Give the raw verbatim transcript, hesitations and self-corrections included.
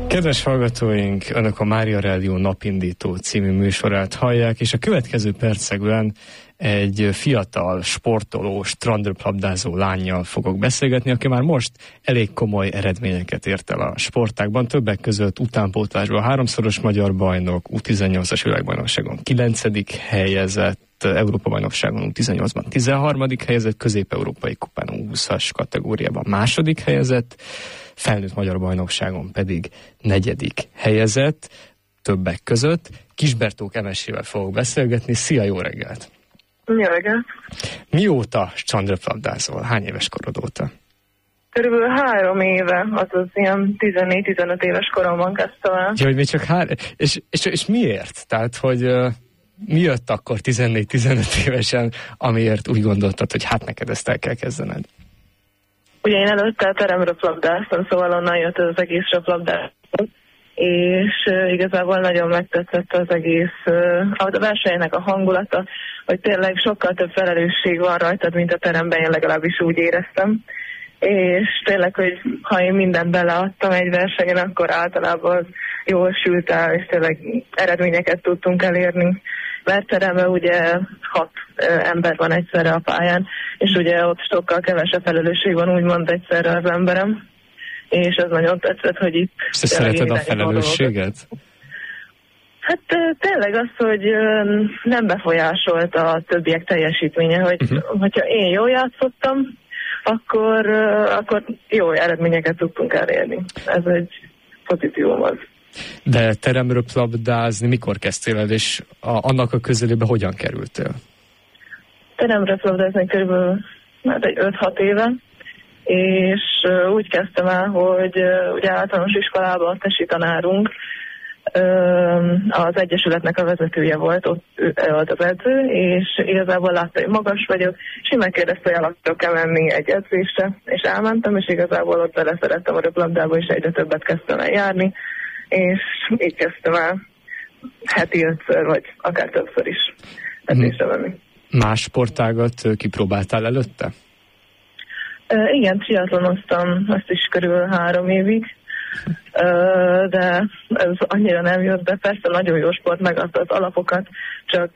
Kedves hallgatóink, Önök a Mária Rádió Napindító című műsorát hallják, és a következő percekben egy fiatal, sportoló, strandröplabdázó lánnyal fogok beszélgetni, aki már most elég komoly eredményeket ért el a sportágban, többek között utánpótlásban háromszoros magyar bajnok, U tizennyolcas világbajnokságon kilencedik helyezett, Európa-bajnokságon U tizennyolcban tizenharmadik helyezett, közép-európai kupán U húszas kategóriában második helyezett, felnőtt magyar bajnokságon pedig negyedik helyezett, többek között. Kisbertók Emesével fogok beszélgetni. Szia, jó reggelt! Jó reggelt! Mióta strandröplabdázol? Hány éves korod óta? Körülbelül három éve, azaz ilyen tizennégy-tizenöt éves koromban kezdtem el. Ja, hogy még csak három... És, és, és miért? Tehát, hogy uh, mi jött akkor tizennégy-tizenöt évesen, amiért úgy gondoltad, hogy hát neked ezt el kell kezdened? Ugye én előtte teremröplabdáztam, szóval onnan jött az egész röplabdázás, és uh, igazából nagyon megtetszett az egész, uh, a versenynek a hangulata, hogy tényleg sokkal több felelősség van rajtad, mint a teremben, én legalábbis úgy éreztem. És tényleg, hogy ha én mindent beleadtam egy versenyen, akkor általában az jól sült el, és tényleg eredményeket tudtunk elérni. Mert teremben ugye hat uh, ember van egyszerre a pályán, és ugye ott sokkal kevesebb felelősség van, úgymond egyszerre az emberem. És ez nagyon tetszett, hogy itt... És te szereted a felelősséget? Hát tényleg az, hogy nem befolyásolt a többiek teljesítménye, hogy uh-huh. hogyha én jól játszottam, akkor, akkor jó eredményeket tudtunk elérni. Ez egy pozitívum az. De teremröplabdázni mikor kezdtél el, és a, annak a közelébe hogyan kerültél? Teremröplabdázni körülbelül hát egy öt-hat éve, és úgy kezdtem el, hogy ugye általános iskolában a tesi tanárunk az egyesületnek a vezetője volt, ott ő volt az edző, és igazából látta, hogy magas vagyok, és én megkérdezte, hogy el akarok-e menni egy edzésre, és elmentem, és igazából ott beleszerettem a röplabdába, és egyre többet kezdtem el járni, és így kezdtem el heti ötször, vagy akár többször is edzésre menni. Más sportágat kipróbáltál előtte? Uh, igen, triatlonoztam azt is körül három évig, uh, de ez annyira nem jött be. Persze nagyon jó sport, megadta az alapokat, csak